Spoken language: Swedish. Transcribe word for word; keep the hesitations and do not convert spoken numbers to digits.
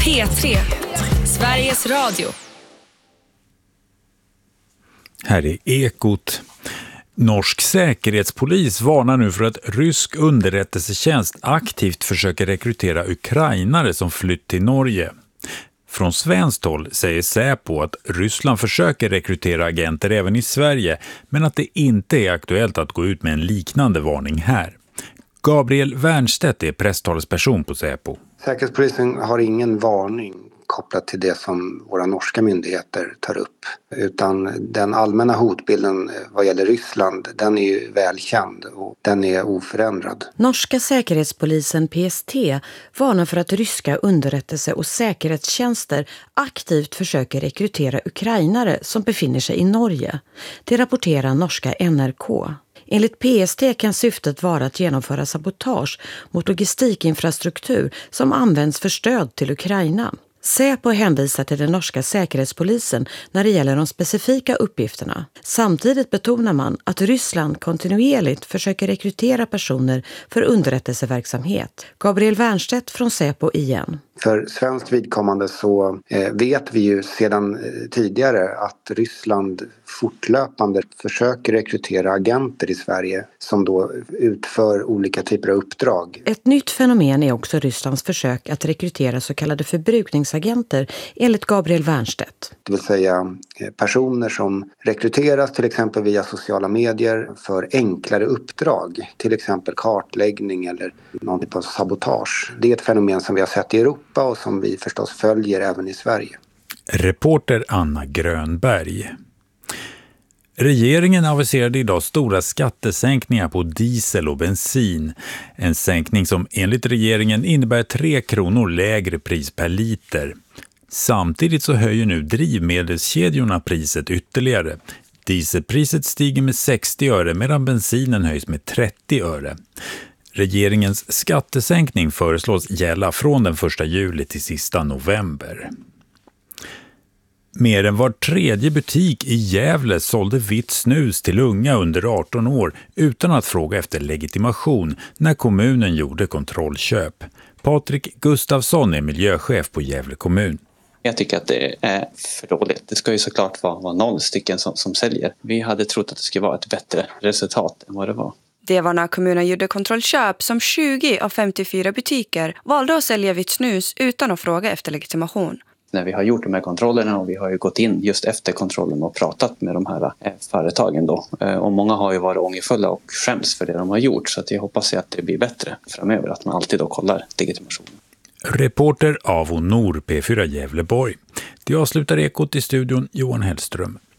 P tre, Sveriges Radio. Här är Ekot. Norsk säkerhetspolis varnar nu för att rysk underrättelsetjänst aktivt försöker rekrytera ukrainare som flytt till Norge. Från svenskt håll säger Säpo att Ryssland försöker rekrytera agenter även i Sverige, men att det inte är aktuellt att gå ut med en liknande varning här. Gabriel Wernstedt är presstalesperson på Säpo. Säkerhetspolisen har ingen varning kopplat till det som våra norska myndigheter tar upp. Utan den allmänna hotbilden vad gäller Ryssland, den är ju välkänd och den är oförändrad. Norska säkerhetspolisen P S T varnar för att ryska underrättelse- och säkerhetstjänster aktivt försöker rekrytera ukrainare som befinner sig i Norge. Det rapporterar norska N R K. Enligt P S T kan syftet vara att genomföra sabotage mot logistikinfrastruktur som används för stöd till Ukraina. Säpo hänvisar till den norska säkerhetspolisen när det gäller de specifika uppgifterna. Samtidigt betonar man att Ryssland kontinuerligt försöker rekrytera personer för underrättelseverksamhet. Gabriel Wernstedt från Säpo igen. För svenskt vidkommande så eh, vet vi ju sedan eh, tidigare att Ryssland fortlöpande försöker rekrytera agenter i Sverige som då utför olika typer av uppdrag. Ett nytt fenomen är också Rysslands försök att rekrytera så kallade förbrukningsagenter enligt Gabriel Wernstedt. Det vill säga eh, personer som rekryteras till exempel via sociala medier för enklare uppdrag. Till exempel kartläggning eller någon typ av sabotage. Det är ett fenomen som vi har sett i Europa och som vi förstås följer även i Sverige. Reporter Anna Grönberg. Regeringen aviserade idag stora skattesänkningar på diesel och bensin. En sänkning som enligt regeringen innebär tre kronor lägre pris per liter. Samtidigt så höjer nu drivmedelskedjorna priset ytterligare. Dieselpriset stiger med sextio öre medan bensinen höjs med trettio öre. Regeringens skattesänkning föreslås gälla från den första juli till sista november. Mer än var tredje butik i Gävle sålde vitt snus till unga under arton år utan att fråga efter legitimation när kommunen gjorde kontrollköp. Patrik Gustafsson är miljöchef på Gävle kommun. Jag tycker att det är för dåligt. Det ska ju såklart vara, vara noll stycken som, som säljer. Vi hade trott att det skulle vara ett bättre resultat än vad det var. Det var när kommunen gjorde kontrollköp som tjugo av femtiofyra butiker valde att sälja vitt snus utan att fråga efter legitimation. När vi har gjort de här kontrollerna och vi har ju gått in just efter kontrollen och pratat med de här företagen då. Och många har ju varit ångerfulla och skäms för det de har gjort, så att jag hoppas att det blir bättre framöver att man alltid då kollar legitimationen. Reporter Avo Nor P fyra Gävleborg. Det avslutar Ekot i studion Johan Hellström.